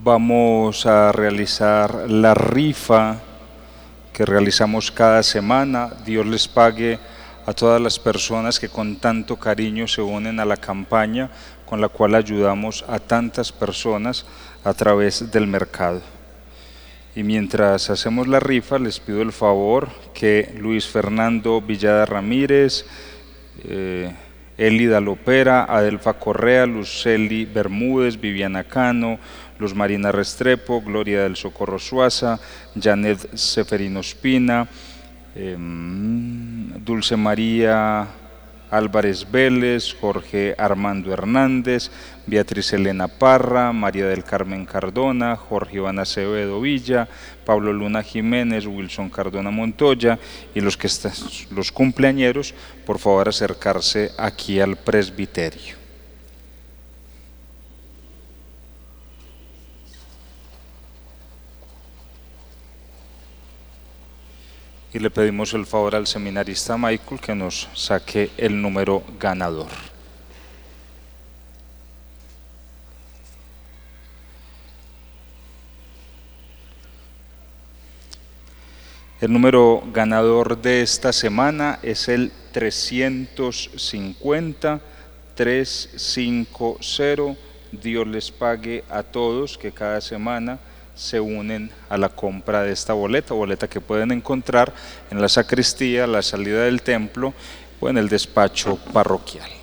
Vamos a realizar la rifa que realizamos cada semana. Dios les pague a todas las personas que con tanto cariño se unen a la campaña con la cual ayudamos a tantas personas a través del mercado. Y mientras hacemos la rifa, les pido el favor que Luis Fernando Villada Ramírez, Elida Lopera, Adelfa Correa, Luceli Bermúdez, Viviana Cano, Luz Marina Restrepo, Gloria del Socorro Suaza, Janet Seferino Espina, Dulce María Álvarez Vélez, Jorge Armando Hernández, Beatriz Elena Parra, María del Carmen Cardona, Jorge Iván Acevedo Villa, Pablo Luna Jiménez, Wilson Cardona Montoya y los cumpleañeros, por favor acercarse aquí al presbiterio. Y le pedimos el favor al seminarista Michael que nos saque el número ganador. El número ganador de esta semana es el 350-350. Dios les pague a todos que cada semana se unen a la compra de esta boleta que pueden encontrar en la sacristía, a la salida del templo o en el despacho parroquial.